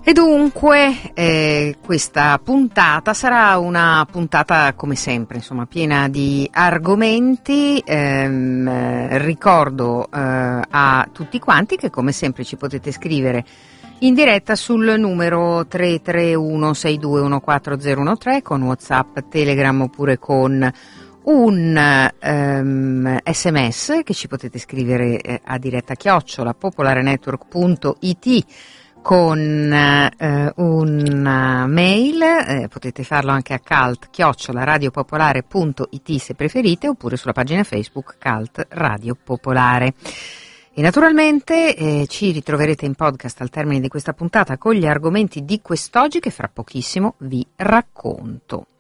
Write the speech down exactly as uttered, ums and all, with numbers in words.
E dunque eh, questa puntata sarà una puntata come sempre, insomma, piena di argomenti. Ehm, ricordo eh, a tutti quanti che come sempre ci potete scrivere in diretta sul numero tre tre uno sei due uno quattro zero uno tre con WhatsApp, Telegram oppure con un um, sms che ci potete scrivere eh, a diretta chiocciola popolarenetwork punto it con eh, una mail, eh, potete farlo anche a cult chiocciola radiopopolare punto it se preferite, oppure sulla pagina Facebook Cult Radio Popolare. E naturalmente eh, ci ritroverete in podcast al termine di questa puntata con gli argomenti di quest'oggi che fra pochissimo vi racconto.